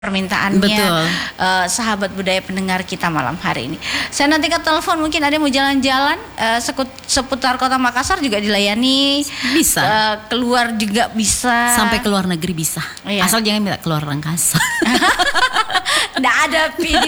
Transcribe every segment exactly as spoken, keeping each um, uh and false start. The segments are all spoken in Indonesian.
permintaannya uh, sahabat budaya pendengar kita malam hari ini. Saya nanti ke telepon, mungkin ada yang mau jalan-jalan uh, seputar kota Makassar juga dilayani. Bisa. Uh, keluar juga bisa. Sampai ke luar negeri bisa. Iya. Asal jangan minta keluar angkasa. Nggak ada P D.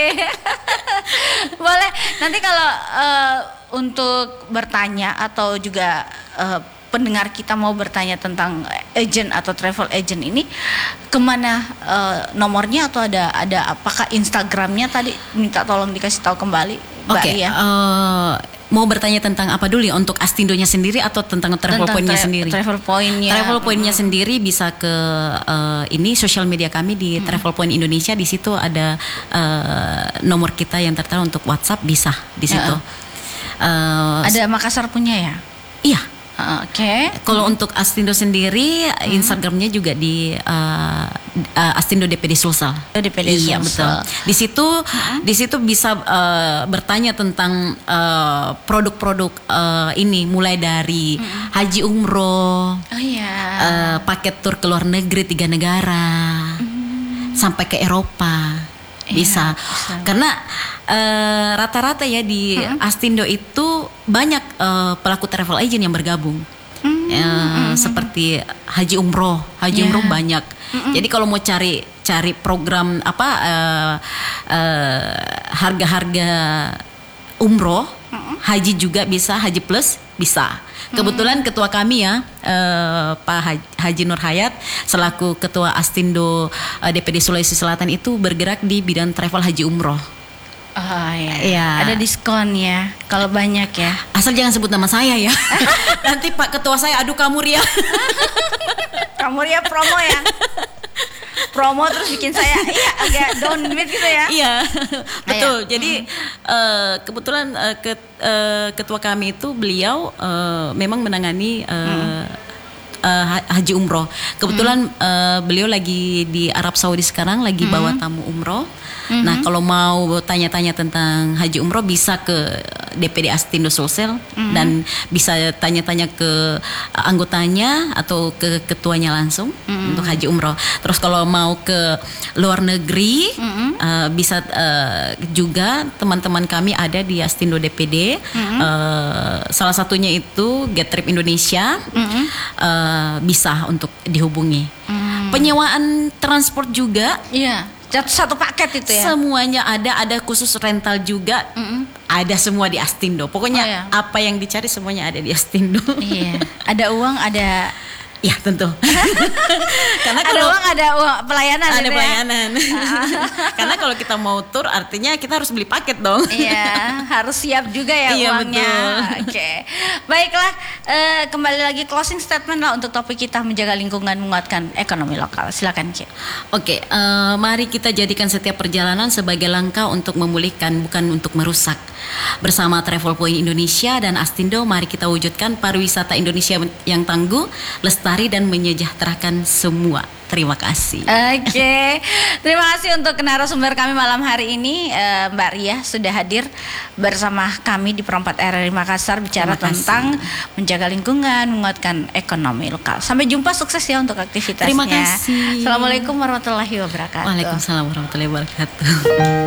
Boleh. Nanti kalau uh, untuk bertanya atau juga uh, pendengar kita mau bertanya tentang agent atau travel agent ini, kemana uh, nomornya atau ada ada apakah Instagramnya tadi minta tolong dikasih tahu kembali, Mbak Oke, okay, Ria? Uh, mau bertanya tentang apa dulu ya, untuk Astindonya sendiri atau tentang travel pointnya tra- sendiri? Travel pointnya. Travel pointnya hmm. sendiri bisa ke uh, ini sosial media kami di hmm. Travel Point Indonesia. Di situ ada uh, nomor kita yang tertera untuk WhatsApp, bisa di situ. Uh, ada Makassar punya ya? Iya. Oke. Okay. Kalau hmm. untuk Astindo sendiri, hmm. Instagramnya juga di uh, uh, Astindo D P D Sulsel. D P D Sulsel. Iya betul. Di situ, hmm. di situ bisa uh, bertanya tentang uh, produk-produk uh, ini, mulai dari hmm. haji umroh, oh, iya. uh, paket tur ke luar negeri tiga negara, hmm. sampai ke Eropa. Bisa. Ya, karena uh, rata-rata ya di hmm. Astindo itu banyak uh, pelaku travel agent yang bergabung, hmm. uh, hmm. seperti haji umroh, haji yeah. umroh banyak. Hmm. Jadi kalau mau cari cari program apa uh, uh, harga-harga umroh, hmm. haji juga bisa, haji plus bisa. Kebetulan ketua kami ya, eh, Pak Haji Nur Hayat selaku ketua Astindo eh, D P D Sulawesi Selatan itu bergerak di bidang travel haji umroh. Oh iya. Ya. Ada diskon ya kalau banyak ya. Asal jangan sebut nama saya ya. Nanti Pak ketua saya, aduh kamu Ria. Kamu Ria promo ya. Promo terus bikin saya iya agak downbeat gitu ya. Iya betul. Ayah. Jadi hmm. uh, kebetulan uh, ke, uh, ketua kami itu beliau uh, memang menangani uh, hmm. uh, haji umroh. Kebetulan hmm. uh, beliau lagi di Arab Saudi sekarang, lagi hmm. bawa tamu umroh. Mm-hmm. Nah kalau mau tanya-tanya tentang haji umroh bisa ke D P D Astindo Sulsel, mm-hmm. dan bisa tanya-tanya ke anggotanya atau ke ketuanya langsung, mm-hmm. untuk haji umroh. Terus kalau mau ke luar negeri, mm-hmm. uh, bisa uh, juga teman-teman kami ada di Astindo D P D, mm-hmm. uh, salah satunya itu Get Trip Indonesia, mm-hmm. uh, bisa untuk dihubungi. Mm-hmm. Penyewaan transport juga. Iya. Satu paket itu ya? Semuanya ada, ada khusus rental juga, mm-hmm. ada semua di Astindo. Pokoknya oh, iya. apa yang dicari semuanya ada di Astindo. Iya. Ada uang, ada. Ya tentu. Karena ada kalau uang, ada uang pelayanan. Ada pelayanan. Ya? Karena kalau kita mau tur, artinya kita harus beli paket dong. Iya, harus siap juga ya iya, uangnya. Oke, okay. Baiklah. Uh, kembali lagi closing statement lah untuk topik kita, menjaga lingkungan, menguatkan ekonomi lokal. Silakan Ki. Oke, okay, uh, mari kita jadikan setiap perjalanan sebagai langkah untuk memulihkan, bukan untuk merusak. Bersama Travel Point Indonesia dan Astindo, mari kita wujudkan pariwisata Indonesia yang tangguh, lestari dan menyejahterakan semua. Terima kasih. Oke, okay. Terima kasih untuk narasumber kami malam hari ini, uh, Mbak Ria sudah hadir bersama kami di Perempat R R I Makassar bicara tentang menjaga lingkungan, menguatkan ekonomi lokal. Sampai jumpa, sukses ya untuk aktivitasnya. Terima kasih. Assalamualaikum warahmatullahi wabarakatuh. Waalaikumsalam warahmatullahi wabarakatuh.